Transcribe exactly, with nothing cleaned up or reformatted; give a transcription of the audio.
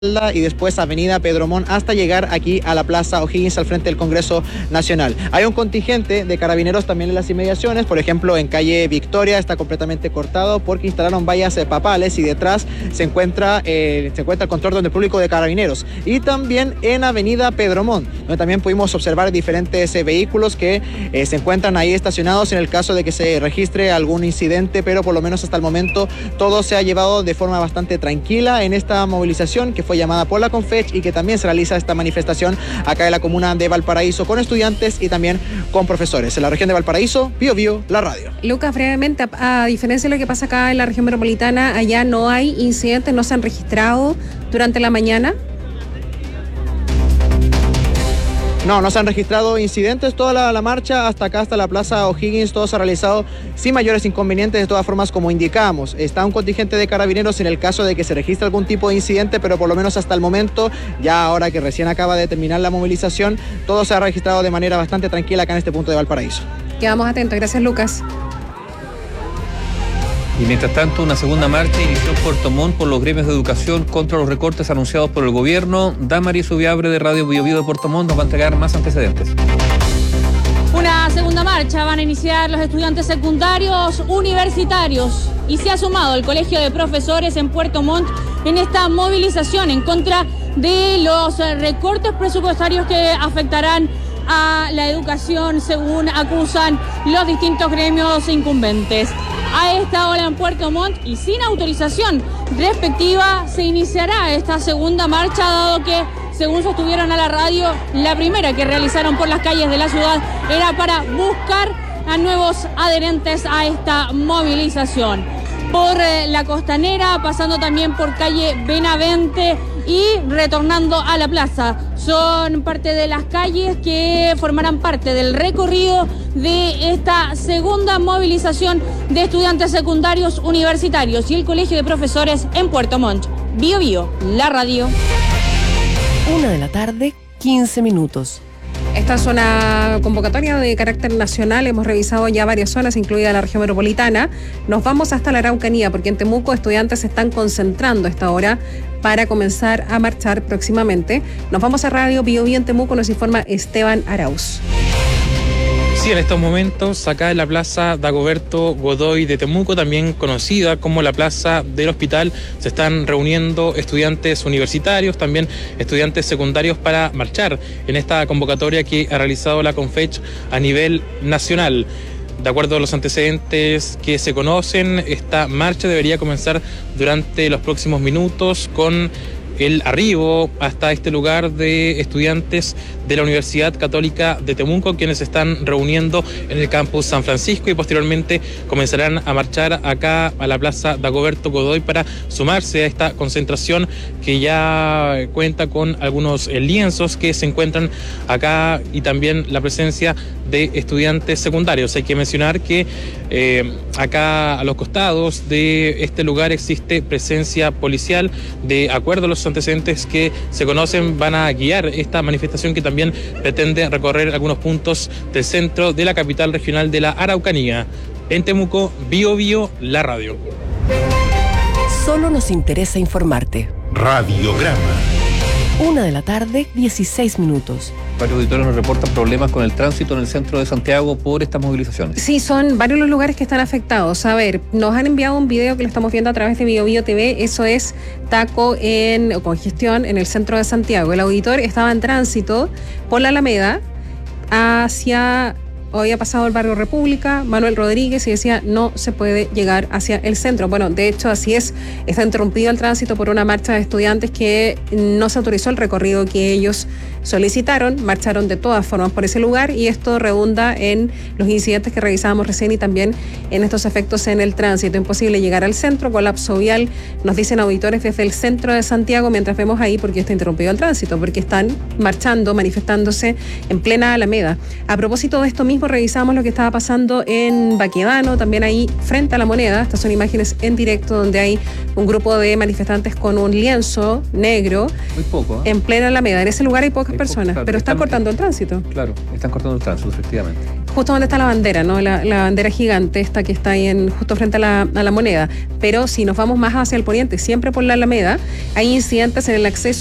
y después Avenida Pedro Montt hasta llegar aquí a la Plaza O'Higgins al frente del Congreso Nacional. Hay un contingente de carabineros también en las inmediaciones, por ejemplo en calle Victoria está completamente cortado porque instalaron vallas eh, papales y detrás se encuentra, eh, se encuentra el control donde público de carabineros. Y también en Avenida Pedro Montt, donde también pudimos observar diferentes eh, vehículos que eh, se encuentran ahí estacionados en el caso de que se registre algún incidente, pero por lo menos hasta el momento todo se ha llevado de forma bastante tranquila en esta movilización que fue llamada por la Confech y que también se realiza esta manifestación acá en la comuna de Valparaíso con estudiantes y también con profesores. En la región de Valparaíso, Bio Bio, la radio. Lucas, brevemente, a, a diferencia de lo que pasa acá en la región metropolitana, allá no hay incidentes, no se han registrado durante la mañana. No, no se han registrado incidentes, toda la, la marcha hasta acá, hasta la Plaza O'Higgins, todo se ha realizado sin mayores inconvenientes, de todas formas como indicábamos. Está un contingente de carabineros en el caso de que se registre algún tipo de incidente, pero por lo menos hasta el momento, ya ahora que recién acaba de terminar la movilización, todo se ha registrado de manera bastante tranquila acá en este punto de Valparaíso. Quedamos atentos, gracias Lucas. Y mientras tanto, una segunda marcha inició en Puerto Montt por los gremios de educación contra los recortes anunciados por el gobierno. Damaris Ubiabre de Radio Bio Bio de Puerto Montt nos va a entregar más antecedentes. Una segunda marcha van a iniciar los estudiantes secundarios universitarios y se ha sumado el Colegio de Profesores en Puerto Montt en esta movilización en contra de los recortes presupuestarios que afectarán a la educación, según acusan los distintos gremios incumbentes. A esta hora en Puerto Montt y sin autorización respectiva se iniciará esta segunda marcha, dado que, según sostuvieron a la radio, la primera que realizaron por las calles de la ciudad era para buscar a nuevos adherentes a esta movilización. Por eh, la Costanera, pasando también por calle Benavente y retornando a la plaza. Son parte de las calles que formarán parte del recorrido de esta segunda movilización de estudiantes secundarios universitarios y el Colegio de Profesores en Puerto Montt. Bio Bio, la radio. Una de la tarde, quince minutos. Esta es una convocatoria de carácter nacional, hemos revisado ya varias zonas, incluida la región metropolitana. Nos vamos hasta la Araucanía, porque en Temuco estudiantes se están concentrando a esta hora para comenzar a marchar próximamente. Nos vamos a Radio Bio Bio en Temuco, nos informa Esteban Arauz. Sí, en estos momentos, acá en la Plaza Dagoberto Godoy de Temuco, también conocida como la Plaza del Hospital, se están reuniendo estudiantes universitarios, también estudiantes secundarios para marchar en esta convocatoria que ha realizado la Confech a nivel nacional. De acuerdo a los antecedentes que se conocen, esta marcha debería comenzar durante los próximos minutos con el arribo hasta este lugar de estudiantes de la Universidad Católica de Temuco, quienes se están reuniendo en el campus San Francisco y posteriormente comenzarán a marchar acá a la Plaza Dagoberto Godoy para sumarse a esta concentración que ya cuenta con algunos lienzos que se encuentran acá y también la presencia de estudiantes secundarios. Hay que mencionar que eh, acá a los costados de este lugar existe presencia policial. De acuerdo a los antecedentes que se conocen, van a guiar esta manifestación que también pretende recorrer algunos puntos del centro de la capital regional de la Araucanía. En Temuco, Bio Bio, la radio. Solo nos interesa informarte. Radiograma. Una de la tarde, dieciséis minutos. Varios auditores nos reportan problemas con el tránsito en el centro de Santiago por estas movilizaciones. Sí, son varios los lugares que están afectados. A ver, nos han enviado un video que lo estamos viendo a través de Bio Bio T V. Eso es taco en o congestión en el centro de Santiago. El auditor estaba en tránsito por la Alameda hacia... Hoy ha pasado el barrio República, Manuel Rodríguez, y decía no se puede llegar hacia el centro. Bueno, de hecho así es, está interrumpido el tránsito por una marcha de estudiantes que no se autorizó el recorrido que ellos solicitaron, marcharon de todas formas por ese lugar y esto redunda en los incidentes que revisábamos recién y también en estos efectos en el tránsito. Imposible llegar al centro, colapso vial, nos dicen auditores desde el centro de Santiago, mientras vemos ahí porque está interrumpido el tránsito, porque están marchando, manifestándose en plena Alameda. A propósito de esto mismo, revisamos lo que estaba pasando en Baquedano, también ahí frente a la Moneda. Estas son imágenes en directo donde hay un grupo de manifestantes con un lienzo negro. Muy poco, ¿eh? En plena Alameda. En ese lugar hay pocas hay personas, poco, claro, pero están, están cortando el tránsito. Claro, están cortando el tránsito, efectivamente. justo donde está la bandera, ¿no? La, la bandera gigante esta que está ahí en, justo frente a la, a la Moneda. Pero si nos vamos más hacia el poniente, siempre por la Alameda, hay incidentes en el acceso